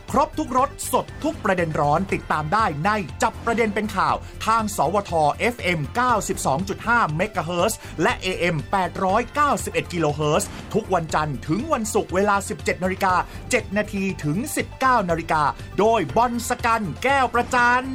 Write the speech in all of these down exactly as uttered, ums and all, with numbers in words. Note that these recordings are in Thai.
ครบทุกรสสดทุกประเด็นร้อนติดตามได้ในจับประเด็นเป็นข่าวทางสวท เอฟ เอ็ม เก้าสิบสองจุดห้า เมกะเฮิรตซ์และ เอ เอ็ม แปดร้อยเก้าสิบเอ็ด กิโลเฮิรตซ์ทุกวันจันทร์ถึงวันศุกร์เวลา สิบเจ็ดนาฬิกาเจ็ดนาทีถึง สิบเก้านาฬิกาโดยบอลสกันแก้วประจัน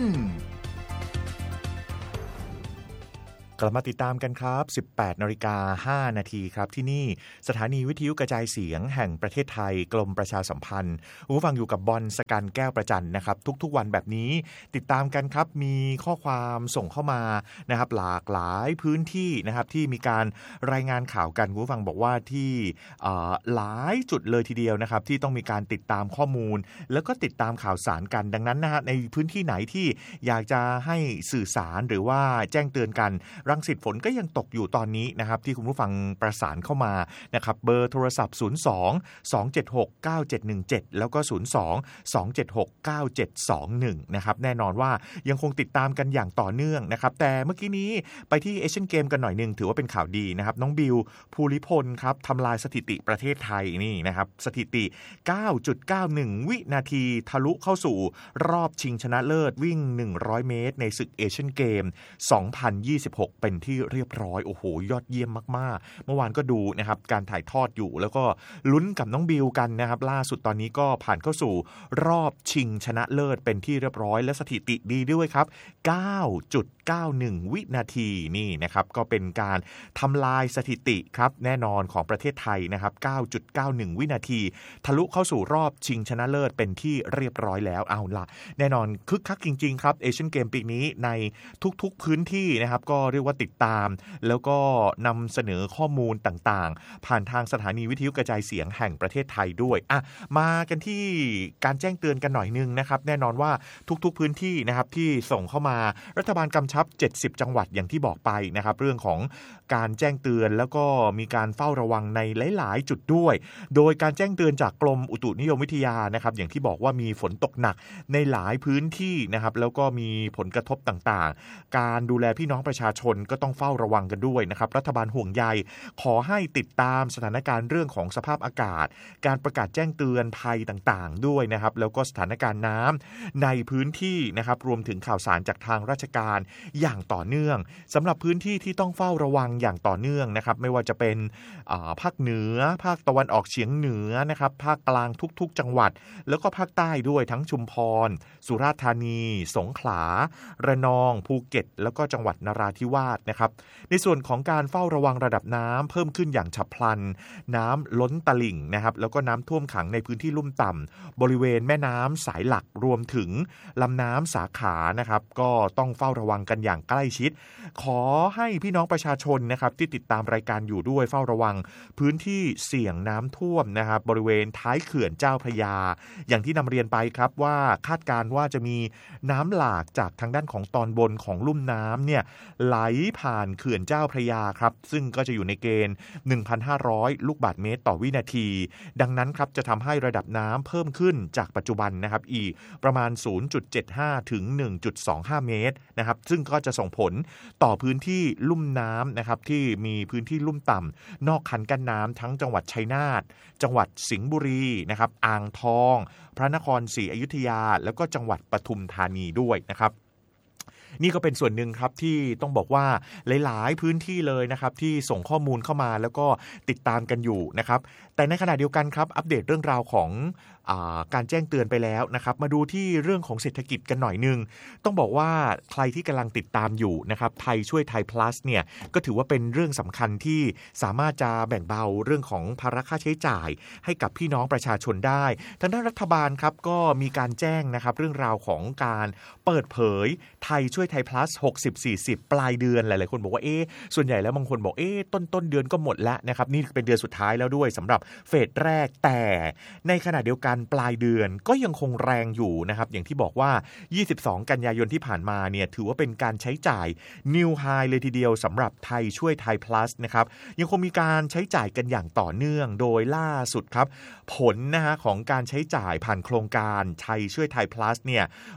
กลับมาติดตามกันครับ สิบแปดนาฬิกาห้านาทีครับที่นี่สถานีวิทยุกระจายเสียงแห่งประเทศไทยกรมประชาสัมพันธ์ผู้ฟังอยู่กับบอลสกันแก้วประจันนะครับทุกๆวันแบบนี้ติดตามกันครับมีข้อความส่งเข้ามานะครับหลากหลายพื้นที่นะครับที่มีการรายงานข่าวกันผู้ฟังบอกว่าที่หลายจุดเลยทีเดียวนะครับที่ต้องมีการติดตามข้อมูลแล้วก็ติดตามข่าวสารกันดังนั้นนะฮะในพื้นที่ไหนที่อยากจะให้สื่อสารหรือว่าแจ้งเตือนกันรังสิตฝนก็ยังตกอยู่ตอนนี้นะครับที่คุณผู้ฟังประสานเข้ามานะครับเบอร์โทรศัพท์ศูนย์ สอง สอง เจ็ด หก เก้า เจ็ด หนึ่ง เจ็ดแล้วก็ศูนย์ สอง สอง เจ็ด หก เก้า เจ็ด สอง หนึ่งนะครับแน่นอนว่ายังคงติดตามกันอย่างต่อเนื่องนะครับแต่เมื่อกี้นี้ไปที่เอเชียนเกมกันหน่อยนึงถือว่าเป็นข่าวดีนะครับน้องบิวภูริพลครับทำลายสถิติประเทศไทยนี่นะครับสถิติ เก้าจุดเก้าหนึ่ง วินาทีทะลุเข้าสู่รอบชิงชนะเลิศวิ่งหนึ่งร้อยเมตรในศึกเอเชียนเกมสองพันยี่สิบหกเป็นที่เรียบร้อยโอ้โหยอดเยี่ยมมากๆเมื่อวานก็ดูนะครับการถ่ายทอดอยู่แล้วก็ลุ้นกับน้องบิวกันนะครับล่าสุดตอนนี้ก็ผ่านเข้าสู่รอบชิงชนะเลิศเป็นที่เรียบร้อยและสถิติดีด้วยครับ เก้าจุดเก้าหนึ่ง วินาทีนี่นะครับก็เป็นการทำลายสถิติครับแน่นอนของประเทศไทยนะครับ เก้าจุดเก้าหนึ่ง วินาทีทะลุเข้าสู่รอบชิงชนะเลิศเป็นที่เรียบร้อยแล้วเอาล่ะแน่นอนคึกคักจริงๆครับเอเชียนเกมปีนี้ในทุกๆพื้นที่นะครับก็เรียกว่าติดตามแล้วก็นำเสนอข้อมูลต่างๆผ่านทางสถานีวิทยุกระจายเสียงแห่งประเทศไทยด้วยอ่ะมากันที่การแจ้งเตือนกันหน่อยนึงนะครับแน่นอนว่าทุกๆพื้นที่นะครับที่ส่งเข้ามารัฐบาลกำชับเจ็ดสิบจังหวัดอย่างที่บอกไปนะครับเรื่องของการแจ้งเตือนแล้วก็มีการเฝ้าระวังในหลายๆจุดด้วยโดยการแจ้งเตือนจากกรมอุตุนิยมวิทยานะครับอย่างที่บอกว่ามีฝนตกหนักในหลายพื้นที่นะครับแล้วก็มีผลกระทบต่างๆการดูแลพี่น้องประชาชนก็ต้องเฝ้าระวังกันด้วยนะครับรัฐบาลห่วงใยขอให้ติดตามสถานการณ์เรื่องของสภาพอากาศการประกาศแจ้งเตือนภัยต่างๆด้วยนะครับแล้วก็สถานการณ์น้ำในพื้นที่นะครับรวมถึงข่าวสารจากทางราชการอย่างต่อเนื่องสำหรับพื้นที่ที่ต้องเฝ้าระวังอย่างต่อเนื่องนะครับไม่ว่าจะเป็นภาคเหนือภาคตะวันออกเฉียงเหนือนะครับภาคกลางทุกๆจังหวัดแล้วก็ภาคใต้ด้วยทั้งชุมพรสุราษฎร์ธานีสงขลาระนองภูเก็ตแล้วก็จังหวัดนราธิวาสนะครับในส่วนของการเฝ้าระวังระดับน้ำเพิ่มขึ้นอย่างฉับพลันน้ำล้นตลิ่งนะครับแล้วก็น้ำท่วมขังในพื้นที่ลุ่มต่ำบริเวณแม่น้ำสายหลักรวมถึงลำน้ำสาขานะครับก็ต้องเฝ้าระวังกันอย่างใกล้ชิดขอให้พี่น้องประชาชนนะครับที่ติดตามรายการอยู่ด้วยเฝ้าระวังพื้นที่เสี่ยงน้ำท่วมนะครับบริเวณท้ายเขื่อนเจ้าพระยาอย่างที่นำเรียนไปครับว่าคาดการณ์ว่าจะมีน้ำหลากจากทางด้านของตอนบนของลุ่มน้ำเนี่ยไหลผ่านเขื่อนเจ้าพระยาครับซึ่งก็จะอยู่ในเกณฑ์ หนึ่งพันห้าร้อย ลูกบาศก์เมตรต่อวินาทีดังนั้นครับจะทำให้ระดับน้ำเพิ่มขึ้นจากปัจจุบันนะครับอีกประมาณ ศูนย์จุดเจ็ดห้า ถึง หนึ่งจุดสองห้า เมตรนะครับซึ่งก็จะส่งผลต่อพื้นที่ลุ่มน้ำนะครับที่มีพื้นที่ลุ่มต่ำนอกคันกั้นน้ำทั้งจังหวัดชัยนาทจังหวัดสิงห์บุรีนะครับอ่างทองพระนครศรีอยุธยาแล้วก็จังหวัดปทุมธานีด้วยนะครับนี่ก็เป็นส่วนหนึ่งครับที่ต้องบอกว่าหลายๆพื้นที่เลยนะครับที่ส่งข้อมูลเข้ามาแล้วก็ติดตามกันอยู่นะครับแต่ในขณะเดียวกันครับอัปเดตเรื่องราวของอ่าการแจ้งเตือนไปแล้วนะครับมาดูที่เรื่องของเศรษฐกิจกันหน่อยนึงต้องบอกว่าใครที่กำลังติดตามอยู่นะครับไทยช่วยไทย plus เนี่ยก็ถือว่าเป็นเรื่องสำคัญที่สามารถจะแบ่งเบาเรื่องของภาระค่าใช้จ่ายให้กับพี่น้องประชาชนได้ทางด้านรัฐบาลครับก็มีการแจ้งนะครับเรื่องราวของการเปิดเผยไทยช่วยไทย plus หกสิบ สี่สิบปลายเดือนหลายๆคนบอกว่าเอ๊ะส่วนใหญ่แล้วบางคนบอกเอ๊ะต้นต้นเดือนก็หมดแล้วนะครับนี่เป็นเดือนสุดท้ายแล้วด้วยสำหรับเฟสแรกแต่ในขณะเดียวกันปลายเดือนก็ยังคงแรงอยู่นะครับอย่างที่บอกว่ายี่สิบสองกันยายนที่ผ่านมาเนี่ยถือว่าเป็นการใช้จ่าย New High เลยทีเดียวสำหรับไทยช่วยไทย plus นะครับยังคงมีการใช้จ่ายกันอย่างต่อเนื่องโดยล่าสุดครับผลนะฮะของการใช้จ่ายผ่านโครงการไทยช่วยไทย plus เนี่ยบอก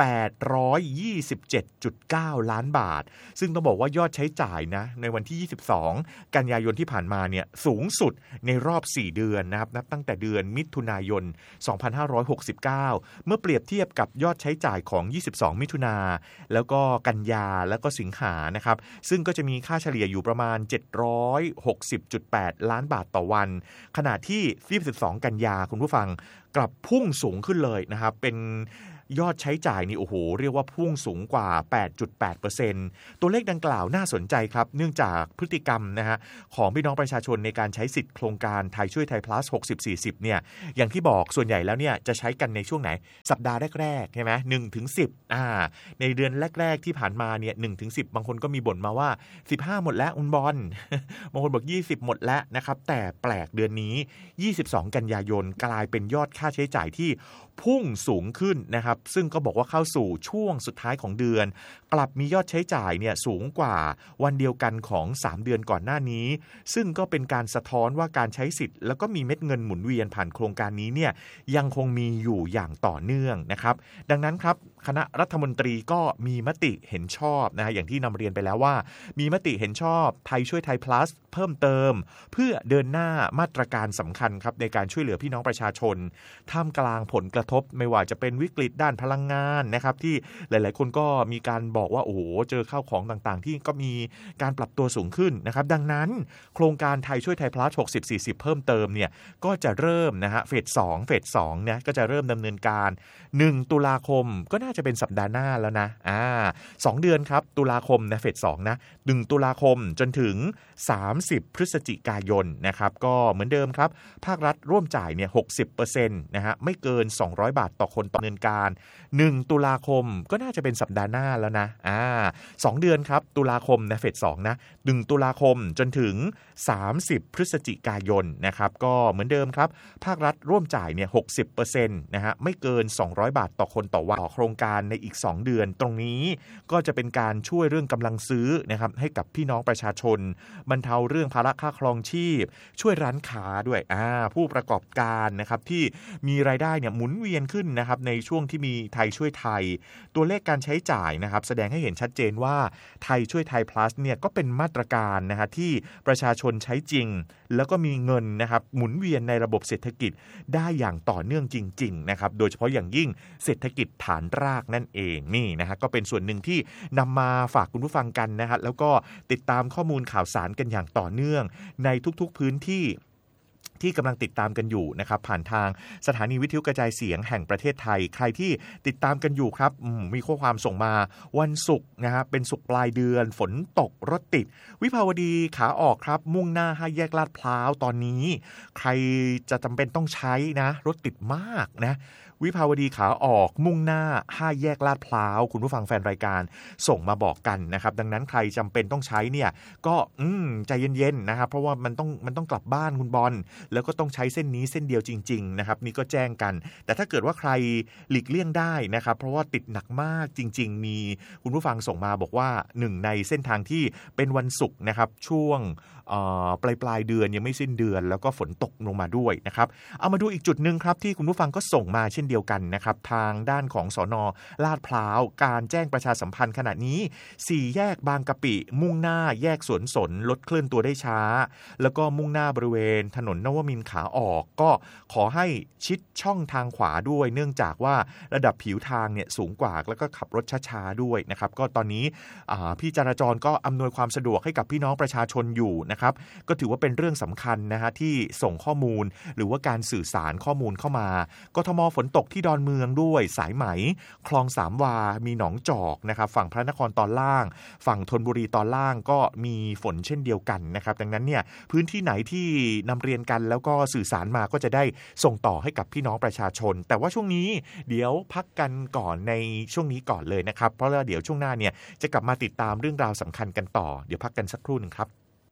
แปดร้อยยี่สิบเจ็ดจุดเก้า ล้านบาทซึ่งต้องบอกว่ายอดใช้จ่ายนะในวันที่ยี่สิบสองกันยายนที่ผ่านมาเนี่ยสูงสุดในรอบสี่เดือนนะครับนับตั้งแต่เดือนมิถุนายนสองพันห้าร้อยหกสิบเก้าเมื่อเปรียบเทียบกับยอดใช้จ่ายของยี่สิบสองมิถุนาแล้วก็กันยาแล้วก็สิงหานะครับซึ่งก็จะมีค่าเฉลี่ยอยู่ประมาณเจ็ดร้อยหกสิบจุดแปด ล้านบาทต่อวันขณะที่ยี่สิบสองกันยาคุณผู้ฟังกลับพุ่งสูงขึ้นเลยนะครับเป็นยอดใช้จ่ายนี่โอ้โหเรียกว่าพุ่งสูงกว่า แปดจุดแปดเปอร์เซ็นต์ ตัวเลขดังกล่าวน่าสนใจครับเนื่องจากพฤติกรรมนะฮะของพี่น้องประชาชนในการใช้สิทธิ์โครงการไทยช่วยไทย plus หกสิบ สี่สิบเนี่ยอย่างที่บอกส่วนใหญ่แล้วเนี่ยจะใช้กันในช่วงไหนสัปดาห์แรกๆใช่ไหม หนึ่งถึงสิบ อ่าในเดือนแรกๆที่ผ่านมาเนี่ย หนึ่งถึงสิบ บางคนก็มีบ่นมาว่าสิบห้าหมดแล้วอุนบอล บางคนบอกยี่สิบหมดแล้วนะครับแต่แปลกเดือนนี้ยี่สิบสองกันยายนกลายเป็นยอดค่าใช้จ่ายที่พุ่งสูงขึ้นนะครับซึ่งก็บอกว่าเข้าสู่ช่วงสุดท้ายของเดือนกลับมียอดใช้จ่ายเนี่ยสูงกว่าวันเดียวกันของสามเดือนก่อนหน้านี้ซึ่งก็เป็นการสะท้อนว่าการใช้สิทธิ์แล้วก็มีเม็ดเงินหมุนเวียนผ่านโครงการนี้เนี่ยยังคงมีอยู่อย่างต่อเนื่องนะครับดังนั้นครับคณะรัฐมนตรีก็มีมติเห็นชอบนะฮะอย่างที่นำเรียนไปแล้วว่ามีมติเห็นชอบไทยช่วยไทย plus เพิ่มเติมเพื่อเดินหน้ามาตรการสำคัญครับในการช่วยเหลือพี่น้องประชาชนท่ามกลางผลกระทบไม่ว่าจะเป็นวิกฤตด้านพลังงานนะครับที่หลายๆคนก็มีการบอกว่าโอ้โหเจอข้าวของต่างๆที่ก็มีการปรับตัวสูงขึ้นนะครับดังนั้นโครงการไทยช่วยไทย plus หกสิบ สี่สิบเพิ่มเติมเนี่ยก็จะเริ่มนะฮะเฟสสองเฟสสองเนี่ยก็จะเริ่มดำเนินการหนึ่งตุลาคมก็น่าจะเป็นสัปดาห์หน้าแล้วนะอ่าสองเดือนครับตุลาคมนะเฟสสองนะหนึ่งตุลาคมจนถึงสามสิบพฤศจิกายนนะครับก็เหมือนเดิมครับภาครัฐร่วมจ่ายเนี่ย หกสิบเปอร์เซ็นต์ นะฮะไม่เกินสองร้อยบาทต่อคนต่อดำเนินการหนึ่งตุลาคมก็น่าจะเป็นสัปดาห์หน้าแล้วนะอ่าสองเดือนครับตุลาคมนะเฟสสองนะหนึ่งตุลาคมจนถึงสามสิบพฤศจิกายนนะครับก็เหมือนเดิมครับภาครัฐร่วมจ่ายเนี่ย หกสิบเปอร์เซ็นต์ นะฮะไม่เกินสองร้อยบาทต่อคนต่อวันต่อโครงการในอีกสองเดือนตรงนี้ก็จะเป็นการช่วยเรื่องกำลังซื้อนะครับให้กับพี่น้องประชาชนบรรเทาเรื่องภาระค่าครองชีพช่วยร้านค้าด้วยอ่าผู้ประกอบการนะครับที่มีรายได้เนี่ยหมุนเวียนขึ้นนะครับในช่วงที่มีไทยช่วยไทยตัวเลขการใช้จ่ายนะครับแสดงให้เห็นชัดเจนว่าไทยช่วยไทย plus เนี่ยก็เป็นมาตรการนะฮะที่ประชาชนใช้จริงแล้วก็มีเงินนะครับหมุนเวียนในระบบเศรษฐกิจได้อย่างต่อเนื่องจริงๆนะครับโดยเฉพาะอย่างยิ่งเศรษฐกิจฐานรากนั่นเองนี่นะฮะก็เป็นส่วนหนึ่งที่นำมาฝากคุณผู้ฟังกันนะฮะแล้วก็ติดตามข้อมูลข่าวสารกันอย่างต่อเนื่องในทุกๆพื้นที่ที่กำลังติดตามกันอยู่นะครับผ่านทางสถานีวิทยุกระจายเสียงแห่งประเทศไทยใครที่ติดตามกันอยู่ครับมีข้อความส่งมาวันศุกร์นะฮะเป็นศุกร์ปลายเดือนฝนตกรถติดวิภาวดีขาออกครับมุ่งหน้าห้าแยกลาดพร้าวตอนนี้ใครจะจำเป็นต้องใช้นะรถติดมากนะวิภาวดีขาออกมุ่งหน้าห้าแยกลาดพร้าวคุณผู้ฟังแฟนรายการส่งมาบอกกันนะครับดังนั้นใครจำเป็นต้องใช้เนี่ยก็อืมใจเย็นๆนะครับเพราะว่ามันต้องมันต้องกลับบ้านคุณบอลแล้วก็ต้องใช้เส้นนี้เส้นเดียวจริงๆนะครับนี่ก็แจ้งกันแต่ถ้าเกิดว่าใครหลีกเลี่ยงได้นะครับเพราะว่าติดหนักมากจริงๆมีคุณผู้ฟังส่งมาบอกว่าหนึ่งในเส้นทางที่เป็นวันศุกร์นะครับช่วงปลายปลายเดือนยังไม่สิ้นเดือนแล้วก็ฝนตกลงมาด้วยนะครับเอามาดูอีกจุดนึงครับที่คุณผู้ฟังก็ส่งมาเช่นเดียวกันนะครับทางด้านของสน.ลาดพร้าวการแจ้งประชาสัมพันธ์ขณะนี้สี่แยกบางกะปิมุ่งหน้าแยกสวนสนลดเคลื่อนตัวได้ช้าแล้วก็มุ่งหน้าบริเวณถนนนวมินทร์ขาออกก็ขอให้ชิดช่องทางขวาด้วยเนื่องจากว่าระดับผิวทางเนี่ยสูงกว่าแล้วก็ขับรถช้าๆด้วยนะครับก็ตอนนี้พี่จราจรก็อำนวยความสะดวกให้กับพี่น้องประชาชนอยู่นะครับก็ถือว่าเป็นเรื่องสำคัญนะฮะที่ส่งข้อมูลหรือว่าการสื่อสารข้อมูลเข้ามากทมฝนตกที่ดอนเมืองด้วยสายไหมคลองสามวามีหนองจอกนะครับฝั่งพระนครตอนล่างฝั่งธนบุรีตอนล่างก็มีฝนเช่นเดียวกันนะครับดังนั้นเนี่ยพื้นที่ไหนที่นำเรียนกันแล้วก็สื่อสารมาก็จะได้ส่งต่อให้กับพี่น้องประชาชนแต่ว่าช่วงนี้เดี๋ยวพักกันก่อนในช่วงนี้ก่อนเลยนะครับเพราะว่าเดี๋ยวช่วงหน้าเนี่ยจะกลับมาติดตามเรื่องราวสำคัญกันต่อเดี๋ยวพักกันสักครู่นึงครับ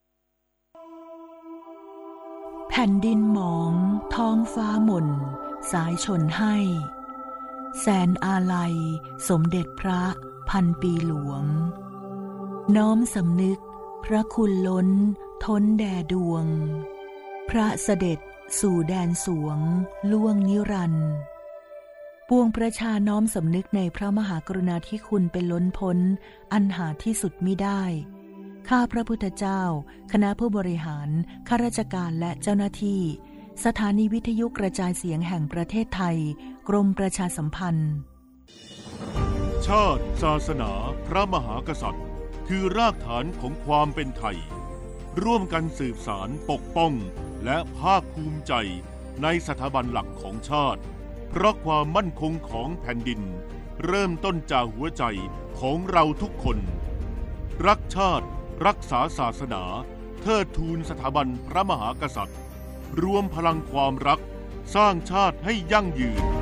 แผ่นดินหมองท้องฟ้าหม่นสายชนให้แสนอาลัยสมเด็จพระพันปีหลวงน้อมสำนึกพระคุณล้นท้นแด่ดวงพระเสด็จสู่แดนสวงล่วงนิรันดร์ปวงประชาน้อมสำนึกในพระมหากรุณาธิคุณเป็นล้นพ้นอันหาที่สุดมิได้ข้าพระพุทธเจ้าคณะผู้บริหารข้าราชการและเจ้าหน้าที่สถานีวิทยุกระจายเสียงแห่งประเทศไทยกรมประชาสัมพันธ์ชาติศาสนาพระมหากษัตริย์คือรากฐานของความเป็นไทยร่วมกันสืบสานปกป้องและภาคภูมิใจในสถาบันหลักของชาติเพราะความมั่นคงของแผ่นดินเริ่มต้นจากหัวใจของเราทุกคนรักชาติรักษาศาสนาเทิดทูนสถาบันพระมหากษัตริย์รวมพลังความรักสร้างชาติให้ยั่งยืน